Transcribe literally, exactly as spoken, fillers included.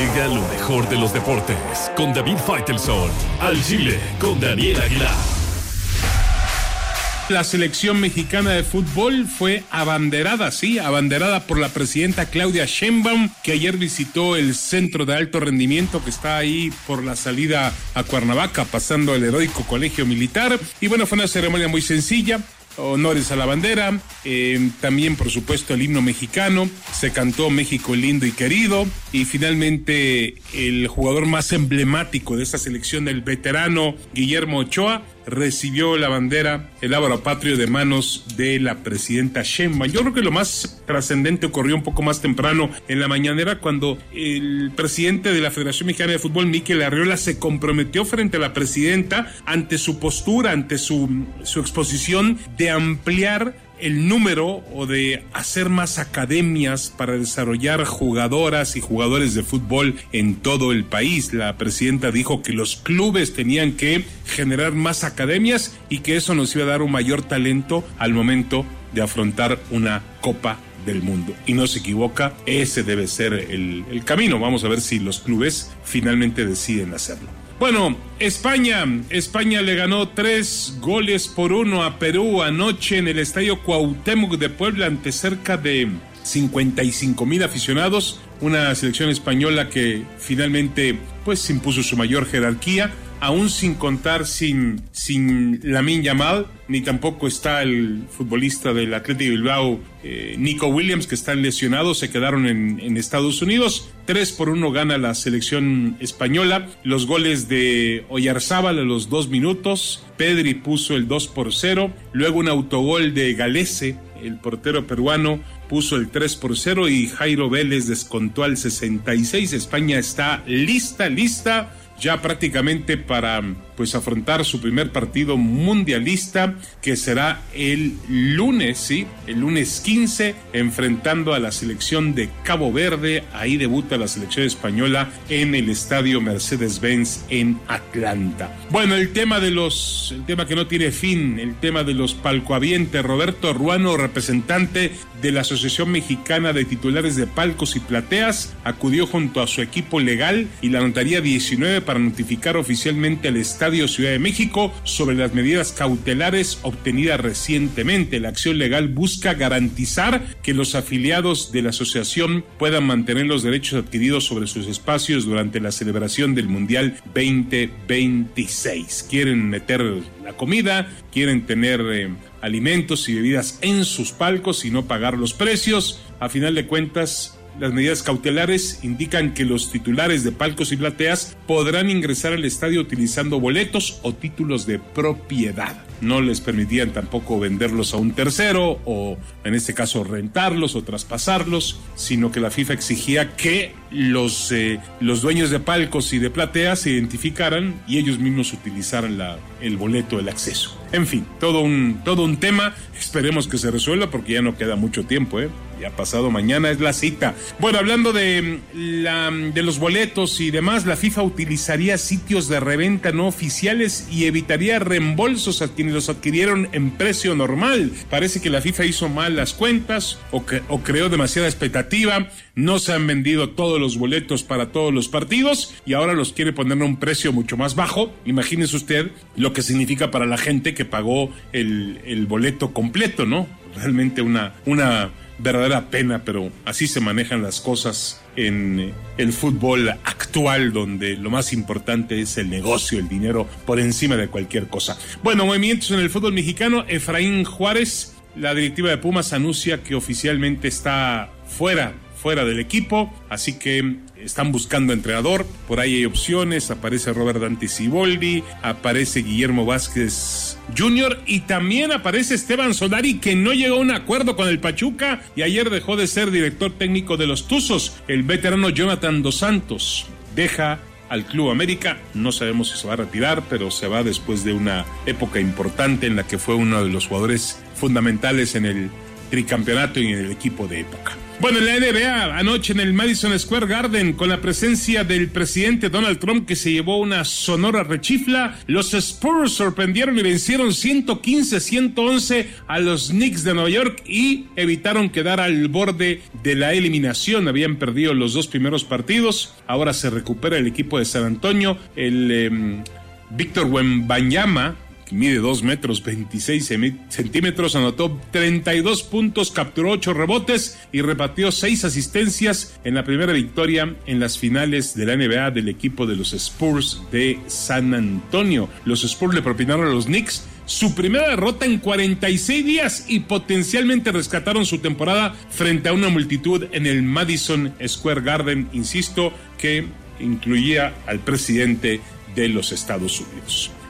Llega lo mejor de los deportes con David Faitelson. Al Chile con Daniel Aguilar. La selección mexicana de fútbol fue abanderada, sí, abanderada por la presidenta Claudia Sheinbaum, que ayer visitó el centro de alto rendimiento que está ahí por la salida a Cuernavaca, pasando el heroico colegio militar. Y bueno, fue una ceremonia muy sencilla. Honores a la bandera, eh, también por supuesto el himno mexicano, se cantó México lindo y querido, y finalmente el jugador más emblemático de esta selección, el veterano Guillermo Ochoa, recibió la bandera, el ábaro patrio, de manos de la presidenta Sheinbaum. Yo creo que lo más trascendente ocurrió un poco más temprano en la mañanera, cuando el presidente de la Federación Mexicana de Fútbol, Mikel Arriola, se comprometió frente a la presidenta ante su postura, ante su, su exposición, de ampliar el número o de hacer más academias para desarrollar jugadoras y jugadores de fútbol en todo el país. La presidenta dijo que los clubes tenían que generar más academias y que eso nos iba a dar un mayor talento al momento de afrontar una Copa del Mundo. Y no se equivoca, ese debe ser el, el camino. Vamos a ver si los clubes finalmente deciden hacerlo. Bueno, España, España le ganó tres goles por uno a Perú anoche en el Estadio Cuauhtémoc de Puebla ante cerca de cincuenta y cinco mil aficionados. Una selección española que finalmente pues impuso su mayor jerarquía, aún sin contar sin, sin Lamine Yamal, ni tampoco está el futbolista del Athletic Bilbao, eh, Nico Williams, que están lesionados, se quedaron en, en Estados Unidos. Tres por uno gana la selección española. Los goles de Oyarzábal a los dos minutos, Pedri puso el dos por cero, luego un autogol de Galese, el portero peruano, puso el tres por cero y Jairo Vélez descontó al sesenta y seis. España está lista, lista ya prácticamente para pues afrontar su primer partido mundialista, que será el lunes, sí, el lunes quince, enfrentando a la selección de Cabo Verde. Ahí debuta la selección española en el estadio Mercedes-Benz en Atlanta. Bueno, el tema de los, el tema que no tiene fin, el tema de los palcoavientes. Roberto Ruano, representante de la Asociación Mexicana de Titulares de Palcos y Plateas, acudió junto a su equipo legal y la notaría diecinueve para notificar oficialmente al Estadio Ciudad de México sobre las medidas cautelares obtenidas recientemente. La acción legal busca garantizar que los afiliados de la asociación puedan mantener los derechos adquiridos sobre sus espacios durante la celebración del Mundial veinte veintiséis. Quieren meter la comida, quieren tener eh, alimentos y bebidas en sus palcos y no pagar los precios. A final de cuentas, las medidas cautelares indican que los titulares de palcos y plateas podrán ingresar al estadio utilizando boletos o títulos de propiedad. No les permitían tampoco venderlos a un tercero o, en este caso, rentarlos o traspasarlos, sino que la FIFA exigía que los, eh, los dueños de palcos y de plateas se identificaran y ellos mismos utilizaran la, el boleto, el acceso. En fin, todo un, todo un tema. Esperemos que se resuelva porque ya no queda mucho tiempo, ¿eh? Ya pasado mañana es la cita. Bueno, hablando de, la, de los boletos y demás, la FIFA utilizaría sitios de reventa no oficiales y evitaría reembolsos a quienes los adquirieron en precio normal. Parece que la FIFA hizo mal las cuentas o, que, o creó demasiada expectativa. No se han vendido todos los boletos para todos los partidos y ahora los quiere poner a un precio mucho más bajo. Imagínese usted lo que significa para la gente que pagó el, el boleto completo, ¿no? Realmente una, una verdadera pena, pero así se manejan las cosas en el fútbol actual, donde lo más importante es el negocio, el dinero por encima de cualquier cosa. Bueno, movimientos en el fútbol mexicano. Efraín Juárez, la directiva de Pumas anuncia que oficialmente está fuera fuera del equipo, así que están buscando entrenador. Por ahí hay opciones, aparece Robert Dante Siboldi, aparece Guillermo Vázquez junior y también aparece Esteban Solari, que no llegó a un acuerdo con el Pachuca y ayer dejó de ser director técnico de los Tuzos. El veterano Jonathan Dos Santos deja al Club América, no sabemos si se va a retirar, pero se va después de una época importante en la que fue uno de los jugadores fundamentales en el tricampeonato y en el equipo de época. Bueno, en la N B A, anoche en el Madison Square Garden, con la presencia del presidente Donald Trump, que se llevó una sonora rechifla, los Spurs sorprendieron y vencieron ciento quince a ciento once a los Knicks de Nueva York y evitaron quedar al borde de la eliminación. Habían perdido los dos primeros partidos, ahora se recupera el equipo de San Antonio. El eh, Víctor Wembanyama, que mide dos metros veintiséis centímetros, anotó treinta y dos puntos, capturó ocho rebotes y repartió seis asistencias en la primera victoria en las finales de la N B A del equipo de los Spurs de San Antonio. Los Spurs le propinaron a los Knicks su primera derrota en cuarenta y seis días y potencialmente rescataron su temporada frente a una multitud en el Madison Square Garden, insisto, que incluía al presidente de los Estados Unidos.